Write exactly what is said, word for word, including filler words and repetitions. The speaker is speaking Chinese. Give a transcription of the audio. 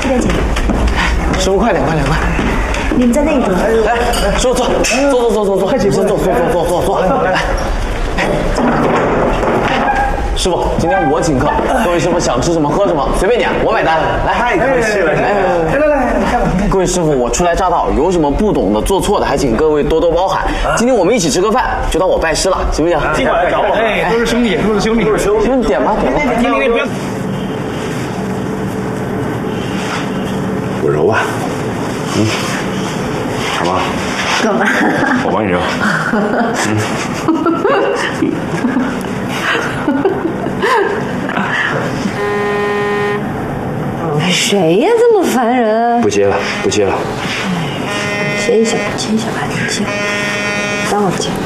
这边请。 师傅，快点，快点，快！ 你们在那一桌。 来，师傅坐，坐坐坐坐坐，快起，坐坐坐坐坐坐。来，师傅，今天我请客，各位师傅想吃什么喝什么随便点，我买单。来， 太客气了，来来来来，看吧。 各位师傅，我初来乍到，有什么不懂的、做错的，还请各位多多包涵。今天我们一起吃个饭，就当我拜师了，行不行？ 尽管来找我，哎，都是兄弟，都是兄弟，都是兄弟。 你点吧，点吧。 你你你不要。 我揉吧。嗯。干嘛？ 干嘛？ 我帮你揉。 嗯。谁呀，这么烦人？ 不接了，不接了。 切一下，切一下吧，切。当我切。